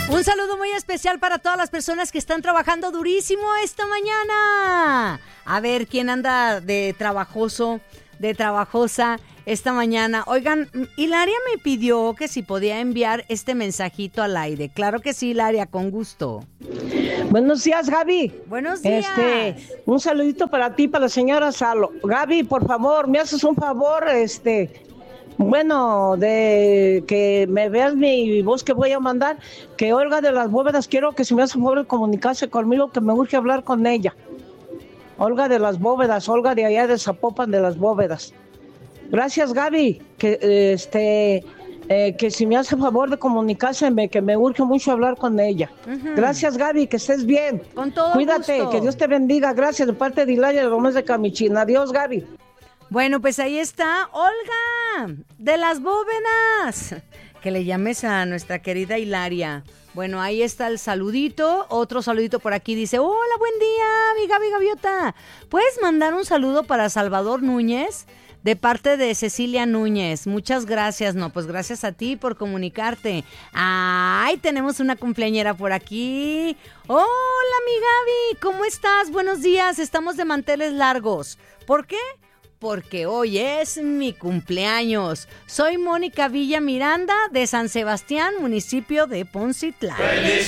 Un saludo muy especial para todas las personas que están trabajando durísimo esta mañana. A ver, ¿quién anda de trabajoso, de trabajosa esta mañana? Oigan, Hilaria me pidió que si podía enviar este mensajito al aire. Claro que sí, Hilaria, con gusto. Buenos días, Gaby. Buenos días. Un saludito para ti, para la señora Salo. Gaby, por favor, me haces un favor, bueno, de que me veas mi voz que voy a mandar, que Olga de las Bóvedas, quiero que se me hace favor de comunicarse conmigo, que me urge hablar con ella. Olga de las Bóvedas, Olga de allá de Zapopan de las Bóvedas. Gracias, Gaby, que si me hace favor de comunicarse, que me urge mucho hablar con ella. Uh-huh. Gracias, Gaby, que estés bien. Con todo Cuídate, gusto. Que Dios te bendiga. Gracias, de parte de Hilaria de Gómez de Camichín. Adiós, Gaby. Bueno, pues ahí está Olga de las Bóvedas. Que le llames a nuestra querida Hilaria. Bueno, ahí está el saludito. Otro saludito por aquí dice: hola, buen día, mi Gaby Gaviota. ¿Puedes mandar un saludo para Salvador Núñez? De parte de Cecilia Núñez. Muchas gracias. No, pues gracias a ti por comunicarte. ¡Ay! Tenemos una cumpleañera por aquí. ¡Hola, mi Gaby! ¿Cómo estás? Buenos días. Estamos de manteles largos. ¿Por qué? Porque hoy es mi cumpleaños. Soy Mónica Villa Miranda de San Sebastián, municipio de Poncitlán.